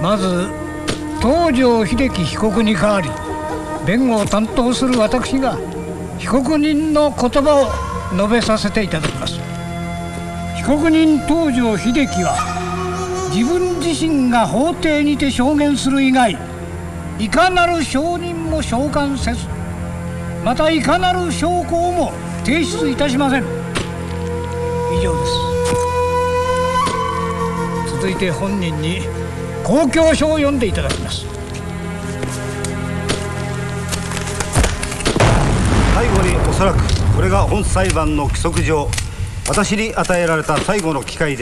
まず東条英機被告に代わり弁護を担当する私が被告人の言葉を述べさせていただきます。被告人東条英機は自分自身が法廷にて証言する以外いかなる証人も召喚せず、またいかなる証拠をも提出いたしません。以上です。続いて本人に公共書を読んでいただきます。 最後におそらくこれが本裁判の規則上私に与えられた最後の機会で